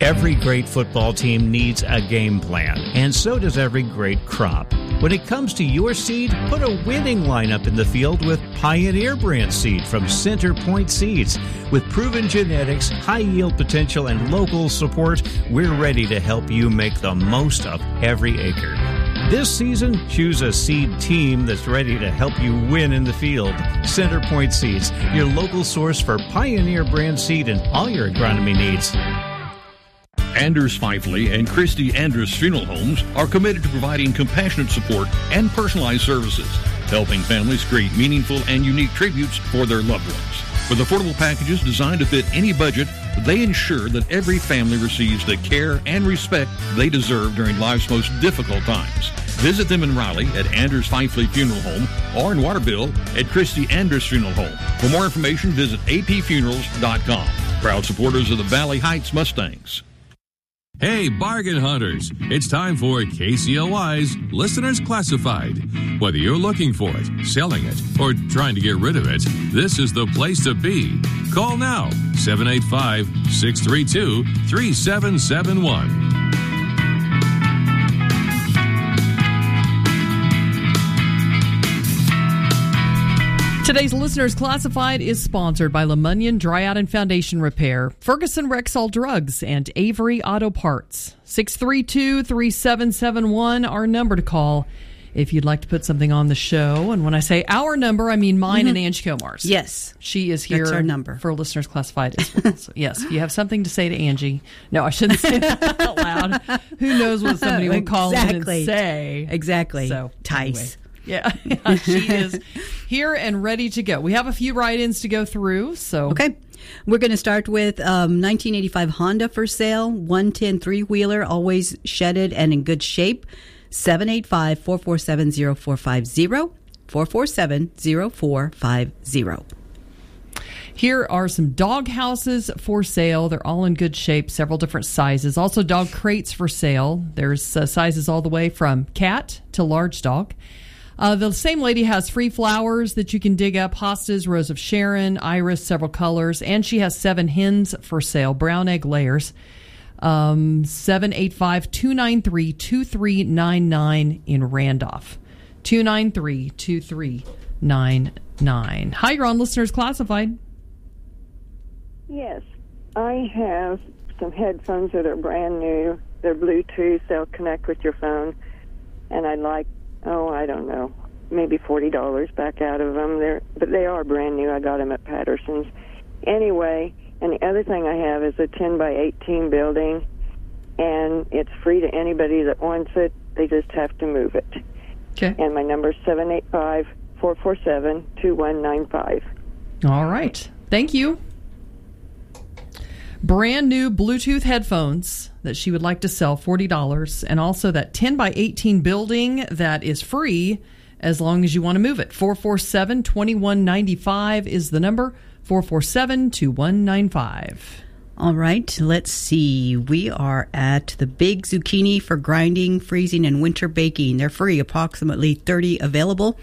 Every great football team needs a game plan, and so does every great crop. When it comes to your seed, put a winning lineup in the field with Pioneer brand seed from Center Point Seeds. With proven genetics, high yield potential, and local support, we're ready to help you make the most of every acre. This season, choose a seed team that's ready to help you win in the field. Center Point Seeds, your local source for Pioneer brand seed and all your agronomy needs. Anders Fifley and Christy Anders Funeral Homes are committed to providing compassionate support and personalized services, helping families create meaningful and unique tributes for their loved ones. With affordable packages designed to fit any budget, they ensure that every family receives the care and respect they deserve during life's most difficult times. Visit them in Raleigh at Anders Fifley Funeral Home or in Waterville at Christy Anders Funeral Home. For more information, visit apfunerals.com. Proud supporters of the Valley Heights Mustangs. Hey, bargain hunters, it's time for KCLY's Listeners Classified. Whether you're looking for it, selling it, or trying to get rid of it, this is the place to be. Call now, 785-632-3771. Today's Listeners Classified is sponsored by LeMunyon Dry Out and Foundation Repair, Ferguson Rexall Drugs, and Avery Auto Parts. 632-3771, our number to call if you'd like to put something on the show. And when I say our number, I mean mine and Angie Comar's. Yes. She is here. That's our number. For Listeners Classified as well. So, yes, if you have something to say to Angie. No, I shouldn't say that out loud. Who knows what somebody will call in and say. Exactly. So, Tice. Anyway. Yeah, she is here and ready to go. We have a few write-ins to go through. So okay. We're going to start with 1985 Honda for sale, 110 three-wheeler, always shedded and in good shape, 785-447-0450, 447-0450. Here are some dog houses for sale. They're all in good shape, several different sizes. Also dog crates for sale. There's sizes all the way from cat to large dog. The same lady has free flowers that you can dig up, hostas, Rose of Sharon, iris, several colors, and she has 7 hens for sale, brown egg layers. 785-293-2399 in Randolph. 293-2399. Hi, you're on Listeners Classified. Yes, I have some headphones that are brand new. They're Bluetooth. They'll connect with your phone, and I'd like, I don't know, maybe $40 back out of them. But they are brand new. I got them at Patterson's. Anyway, and the other thing I have is a 10 by 18 building, and it's free to anybody that wants it. They just have to move it. Okay. And my number is 785-447-2195. All right. Thank you. Brand new Bluetooth headphones that she would like to sell, $40, and also that 10 by 18 building that is free as long as you want to move it. 447-2195 is the number, 447-2195. All right, let's see. We are at the Big Zucchini for grinding, freezing, and winter baking. They're free, approximately 30 available.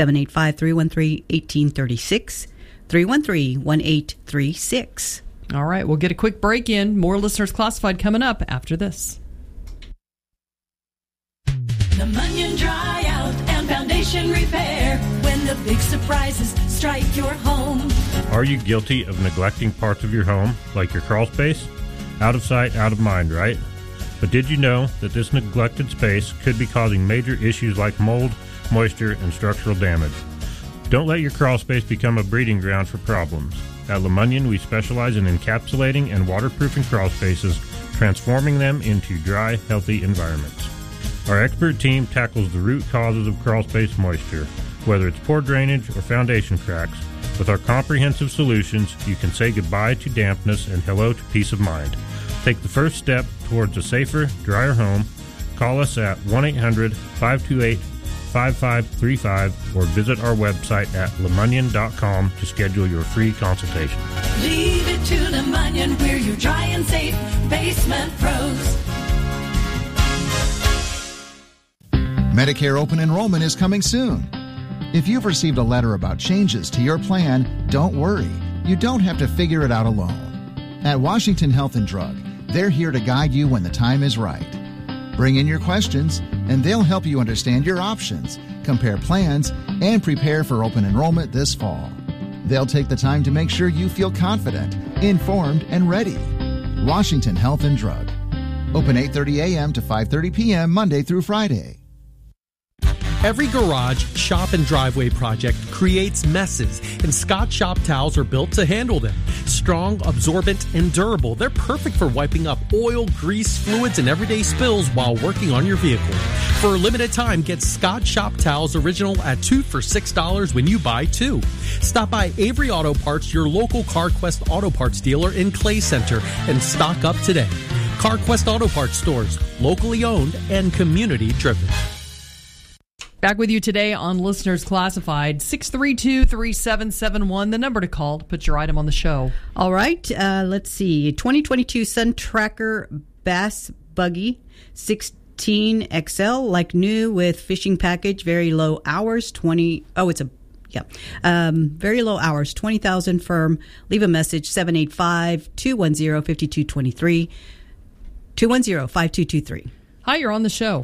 785-313-1836, 313-1836. All right, we'll get a quick break in. More Listeners Classified coming up after this. LeMunyon Dry Out and Foundation Repair. When the big surprises strike your home. Are you guilty of neglecting parts of your home, like your crawl space? Out of sight, out of mind, right? But did you know that this neglected space could be causing major issues like mold, moisture, and structural damage? Don't let your crawl space become a breeding ground for problems. At LeMunyon, we specialize in encapsulating and waterproofing crawl spaces, transforming them into dry, healthy environments. Our expert team tackles the root causes of crawl space moisture, whether it's poor drainage or foundation cracks. With our comprehensive solutions, you can say goodbye to dampness and hello to peace of mind. Take the first step towards a safer, drier home. Call us at 1-800-528-5535 or visit our website at lemunyon.com to schedule your free consultation. Leave it to LeMunyon, we're your dry and safe basement pros. Medicare open enrollment is coming soon. If you've received a letter about changes to your plan, don't worry. You don't have to figure it out alone. At Washington Health and Drug, They're here to guide you when the time is right. Bring in your questions, and they'll help you understand your options, compare plans, and prepare for open enrollment this fall. They'll take the time to make sure you feel confident, informed, and ready. Washington Health and Drug. Open 8:30 a.m. to 5:30 p.m. Monday through Friday. Every garage, shop, and driveway project creates messes, and Scott Shop towels are built to handle them. Strong, absorbent, and durable, they're perfect for wiping up oil, grease, fluids, and everyday spills while working on your vehicle. For a limited time, get Scott Shop towels original at 2 for $6 when you buy 2. Stop by Avery Auto Parts, your local CarQuest Auto Parts dealer in Clay Center, and stock up today. CarQuest Auto Parts stores, locally owned and community driven. Back with you today on Listeners Classified, 632-3771, the number to call to put your item on the show. All right, let's see. 2022 Sun Tracker Bass Buggy 16 XL, like new with fishing package, very low hours, very low hours, 20,000 firm. Leave a message, 785-210-5223, 210-5223. Hi, you're on the show.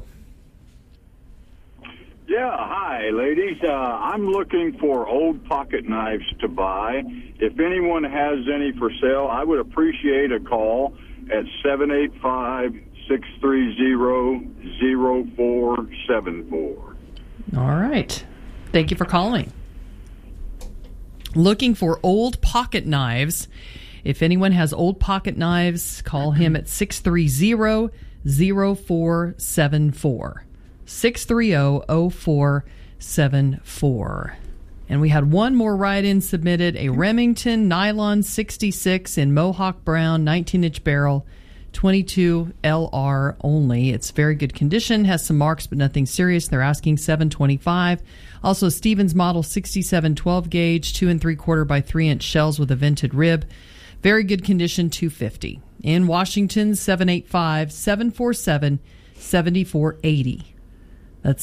Yeah, hi, ladies. I'm looking for old pocket knives to buy. If anyone has any for sale, I would appreciate a call at 785-630-0474. All right. Thank you for calling. Looking for old pocket knives. If anyone has old pocket knives, call him at 630-0474. 630-0474. And we had one more write-in submitted, a Remington Nylon 66 in Mohawk Brown, 19-inch barrel, 22 LR only. It's very good condition, has some marks but nothing serious. They're asking $725. Also, Stevens model 67 12 gauge, 2 3/4 by 3-inch shells with a vented rib. Very good condition, $250. In Washington, 785-747-7480. That's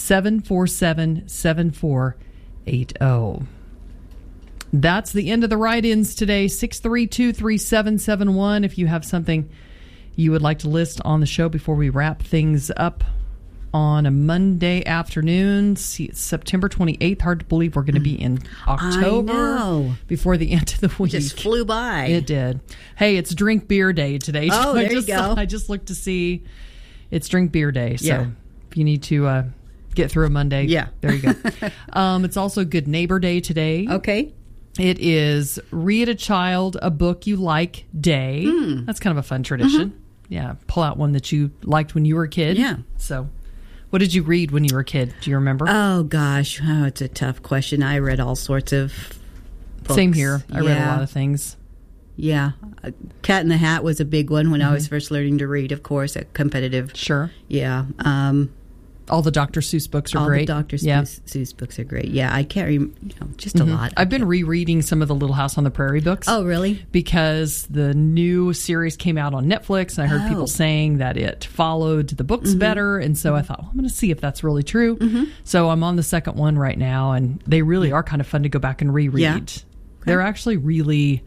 747-7480. That's the end of the write-ins today. 632-3771. If you have something you would like to list on the show before we wrap things up on a Monday afternoon. See, it's September 28th. Hard to believe we're going to be in October. I know. Before the end of the week. Just flew by. It did. Hey, it's Drink Beer Day today. Oh, there you go. I just looked to see it's Drink Beer Day. So Yeah. if you need to get through a Monday, Yeah. there you go. It's also Good Neighbor Day today. Okay. It is Read a Child a Book You Like Day. That's kind of a fun tradition. Yeah, pull out one that you liked when you were a kid. Yeah. So, what did you read when you were a kid? Do you remember? Oh, gosh. Oh, it's a tough question. I read all sorts of books. Same here. I read a lot of things. Yeah. Cat in the Hat was a big one when I was first learning to read, of course, a competitive. Sure. Yeah. All the Dr. Seuss books are great. All the Dr. Seuss books are great. Yeah, I can't remember, just a lot. I've been rereading some of the Little House on the Prairie books. Oh, really? Because the new series came out on Netflix, and I heard people saying that it followed the books better, and so I thought, well, I'm going to see if that's really true. So I'm on the second one right now, and they really are kind of fun to go back and reread. Yeah. Okay. They're actually really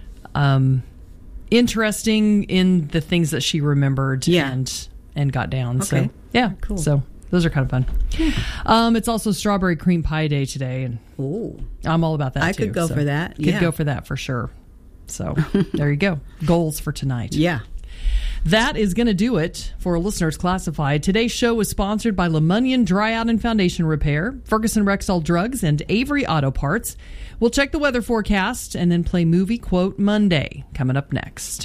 interesting in the things that she remembered and got down. Okay. So, yeah, cool. So those are kind of fun. It's also Strawberry Cream Pie Day today, and I'm all about that. I too, could go for that. Could go for that for sure. So there you go. Goals for tonight. Yeah. That is going to do it for Listeners Classified. Today's show was sponsored by Lemunion Dry Out and Foundation Repair, Ferguson Rexall Drugs, and Avery Auto Parts. We'll check the weather forecast and then play Movie Quote Monday coming up next.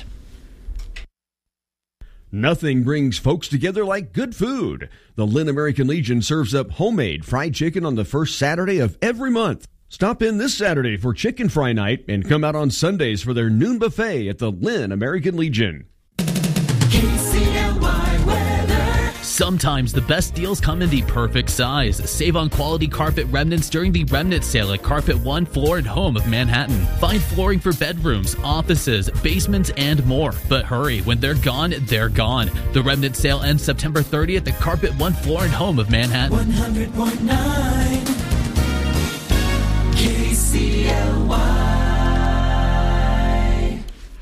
Nothing brings folks together like good food. The Lynn American Legion serves up homemade fried chicken on the first Saturday of every month. Stop in this Saturday for Chicken Fry Night and come out on Sundays for their noon buffet at the Lynn American Legion. KCLY weather. Sometimes the best deals come in the perfect size. Save on quality carpet remnants during the remnant sale at Carpet One Floor and Home of Manhattan. Find flooring for bedrooms, offices, basements, and more. But hurry, when they're gone, they're gone. The remnant sale ends September 30th at Carpet One Floor and Home of Manhattan. 100.9 KCLY.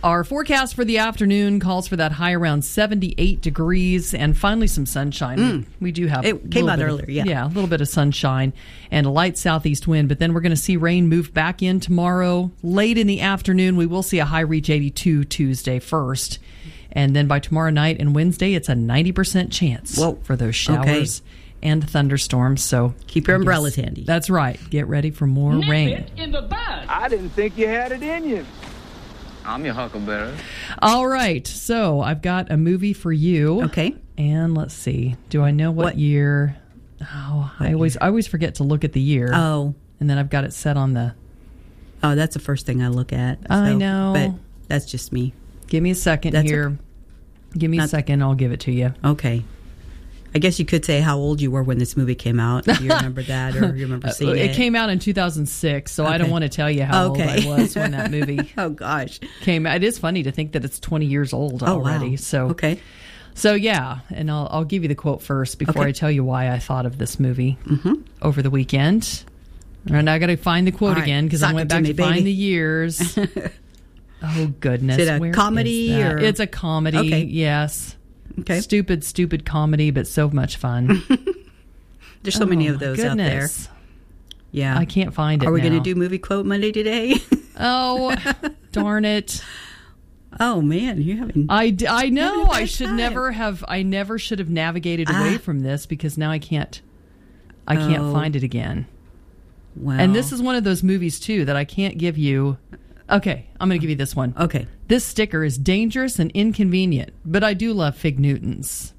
Our forecast for the afternoon calls for that high around 78 degrees and finally some sunshine. We do have it came out earlier, a little bit of sunshine and a light southeast wind, but then we're going to see rain move back in tomorrow. Late in the afternoon, we will see a high reach 82 Tuesday first. And then by tomorrow night and Wednesday, it's a 90% chance for those showers and thunderstorms. So keep your umbrellas handy. That's right. Get ready for more rain. I didn't think you had it in you. I'm your huckleberry. All right. So I've got a movie for you. Okay. And let's see. Do I know what year? Oh, I always forget to look at the year. Oh. And then I've got it set on the... Oh, that's the first thing I look at. So, I know. But that's just me. Give me a second here. Okay. Give me a second. I'll give it to you. Okay. I guess you could say how old you were when this movie came out. Do you remember that, or you remember seeing it? It came out in 2006, so I don't want to tell you how old I was when that movie came out. It is funny to think that it's 20 years old already. Wow. So yeah, and I'll give you the quote first before I tell you why I thought of this movie over the weekend. And I got to find the quote again because I went back to find the years. Oh goodness! Is it a comedy or it's a comedy? Okay. Yes. Okay. Stupid comedy, but so much fun. There's so many of those out there. Yeah. I can't find it. Are we going to do Movie Quote Monday today? Oh, darn it. Oh man, you haven't. I know. I never should have navigated away from this because now I can't find it again. Wow. And this is one of those movies too that I can't give you. Okay, I'm going to give you this one. Okay. This sticker is dangerous and inconvenient, but I do love Fig Newtons.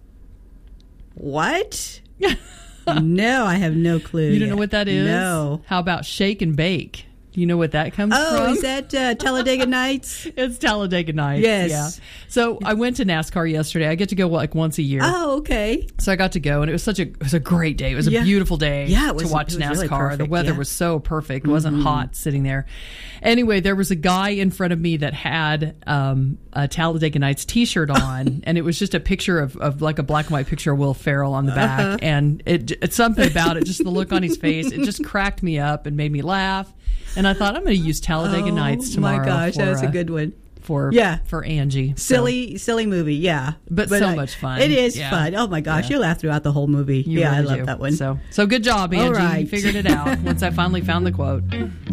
What? No, I have no clue. You don't know what that is? No. How about Shake and Bake? Do you know what that comes from? Oh, is that Talladega Nights? It's Talladega Nights. Yes. Yeah. So I went to NASCAR yesterday. I get to go like once a year. Oh, okay. So I got to go, and it was a great day. It was a beautiful day to watch NASCAR. Really perfect, the weather was so perfect. It wasn't hot sitting there. Anyway, there was a guy in front of me that had a Talladega Nights T-shirt on, and it was just a picture of like a black and white picture of Will Ferrell on the back, and it's something about it, just the look on his face. It just cracked me up and made me laugh. And I thought I'm going to use Talladega Nights tomorrow. Oh my gosh, that was a good one. For Angie. Silly movie, yeah. But so much fun. It is fun. Oh my gosh, you laugh throughout the whole movie. You really I love do. that one. So good job, Angie. All right. You figured it out once I finally found the quote.